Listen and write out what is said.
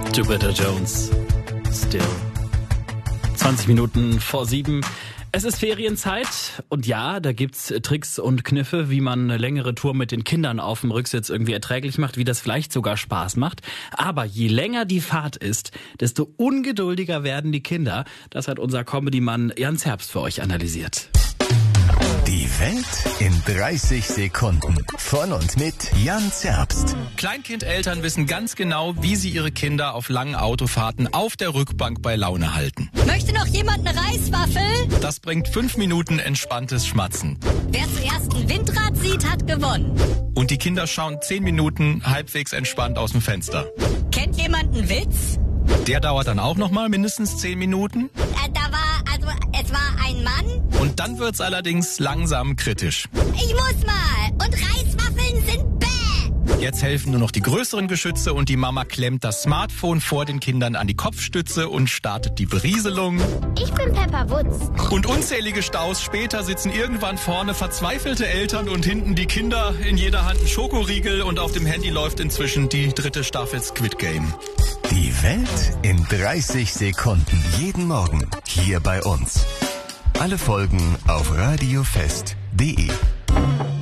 Jupiter Jones. Still. 20 Minuten vor 7. Es ist Ferienzeit und ja, da gibt's Tricks und Kniffe, wie man eine längere Tour mit den Kindern auf dem Rücksitz irgendwie erträglich macht, wie das vielleicht sogar Spaß macht. Aber je länger die Fahrt ist, desto ungeduldiger werden die Kinder. Das hat unser Comedy-Mann Jan Zerbst für euch analysiert. Die Welt in 30 Sekunden. Von und mit Jan Zerbst. Kleinkindeltern wissen ganz genau, wie sie ihre Kinder auf langen Autofahrten auf der Rückbank bei Laune halten. Möchte noch jemand eine Reiswaffel? Das bringt 5 Minuten entspanntes Schmatzen. Wer zuerst ein Windrad sieht, hat gewonnen. Und die Kinder schauen 10 Minuten halbwegs entspannt aus dem Fenster. Kennt jemand einen Witz? Der dauert dann auch nochmal mindestens 10 Minuten. Es war ein Mann. Und dann wird's allerdings langsam kritisch. Ich muss mal. Und Reiswaffeln sind bäh. Jetzt helfen nur noch die größeren Geschütze und die Mama klemmt das Smartphone vor den Kindern an die Kopfstütze und startet die Berieselung. Ich bin Pepper Woods. Und unzählige Staus später sitzen irgendwann vorne verzweifelte Eltern und hinten die Kinder, in jeder Hand ein Schokoriegel und auf dem Handy läuft inzwischen die 3. Staffel Squid Game. Die Welt in 30 Sekunden. Jeden Morgen hier bei uns. Alle Folgen auf radiofest.de.